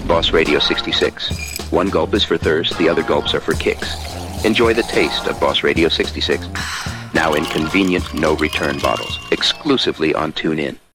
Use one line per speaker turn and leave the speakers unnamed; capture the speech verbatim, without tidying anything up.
Boss Radio sixty-six. One gulp is for thirst, the other gulps are for kicks. Enjoy the taste of Boss Radio sixty-six. Now in convenient, no-return bottles, exclusively on TuneIn.